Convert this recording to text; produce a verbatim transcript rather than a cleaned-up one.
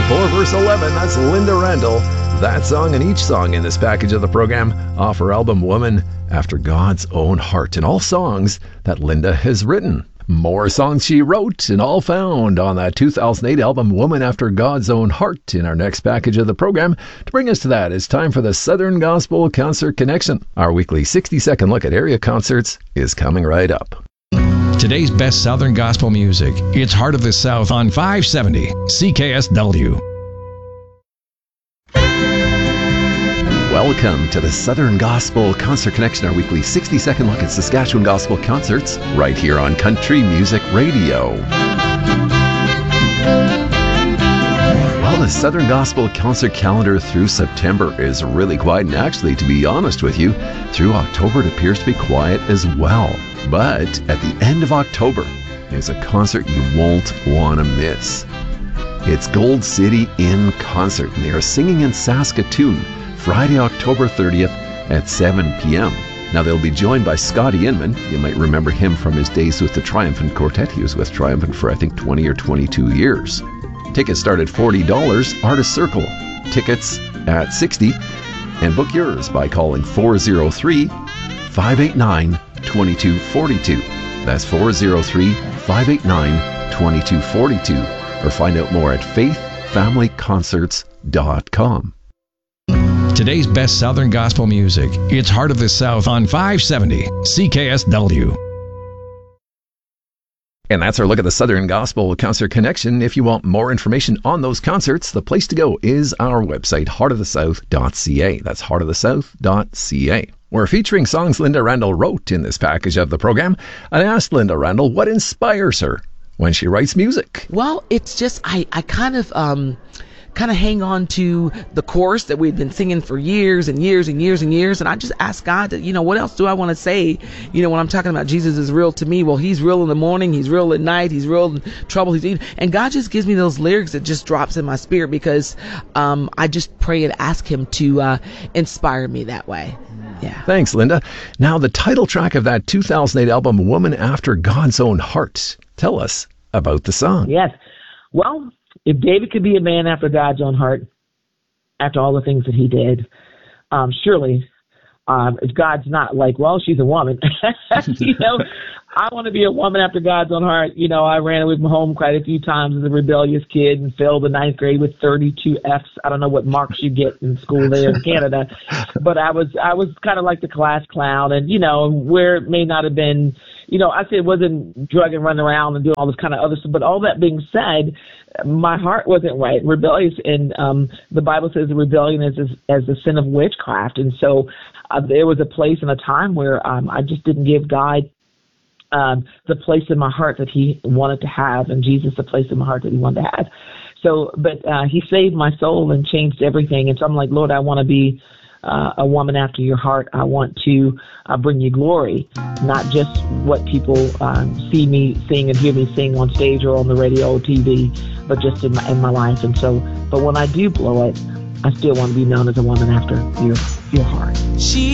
four, verse eleven. That's Linda Randall. That song and each song in this package of the program off her album Woman After God's Own Heart, and all songs that Linda has written. More songs she wrote and all found on that two thousand eight album Woman After God's Own Heart in our next package of the program. To bring us to that, it's time for the Southern Gospel Concert Connection. Our weekly sixty second look at area concerts is coming right up. Today's best Southern Gospel music. It's Heart of the South on five seventy C K S W. Welcome to the Southern Gospel Concert Connection, our weekly sixty second look at Saskatchewan Gospel concerts, right here on Country Music Radio. Well, the Southern Gospel concert calendar through September is really quiet, and actually, to be honest with you, through October it appears to be quiet as well. But at the end of October is a concert you won't want to miss. It's Gold City in Concert, and they are singing in Saskatoon Friday, October thirtieth at seven p.m. Now, they'll be joined by Scotty Inman. You might remember him from his days with the Triumphant Quartet. He was with Triumphant for, I think, twenty or twenty-two years. Tickets start at forty dollars. Artist Circle tickets at sixty dollars. And book yours by calling four oh three, five eight nine, two two four two. That's four oh three, five eight nine, two two four two. Or find out more at faith family concerts dot com. Today's best Southern Gospel music. It's Heart of the South on five seventy C K S W. And that's our look at the Southern Gospel Concert Connection. If you want more information on those concerts, the place to go is our website, heart of the south dot c a. That's heart of the south dot c a. We're featuring songs Linda Randall wrote in this package of the program. I asked Linda Randall what inspires her when she writes music. Well, it's just, I, I kind of... um. kind of hang on to the chorus that we've been singing for years and years and years and years. And I just ask God that, you know, what else do I want to say? You know, when I'm talking about Jesus is real to me, well, he's real in the morning, he's real at night, he's real in trouble, he's eating. And God just gives me those lyrics that just drops in my spirit because um, I just pray and ask him to uh, inspire me that way. Yeah. Thanks, Linda. Now, the title track of that two thousand eight album, Woman After God's Own Heart. Tell us about the song. Yes. Well, if David could be a man after God's own heart, after all the things that he did, um, surely, um, if God's not like, well, she's a woman, you know, I want to be a woman after God's own heart. You know, I ran away from home quite a few times as a rebellious kid and failed the ninth grade with thirty-two F's. I don't know what marks you get in school there in Canada, but I was, I was kind of like the class clown, and, you know, where it may not have been, you know, I say it wasn't drug and running around and doing all this kind of other stuff. But all that being said, my heart wasn't right, rebellious. And um, the Bible says the rebellion is as, as the sin of witchcraft. And so uh, there was a place and a time where um, I just didn't give God um, the place in my heart that he wanted to have, and Jesus the place in my heart that he wanted to have. So, but uh, he saved my soul and changed everything. And so I'm like, Lord, I want to be Uh, a woman after your heart. I want to uh, bring you glory, not just what people um, see me sing and hear me sing on stage or on the radio or T V, but just in my, in my life. And so, but when I do blow it, I still want to be known as a woman after your your heart. She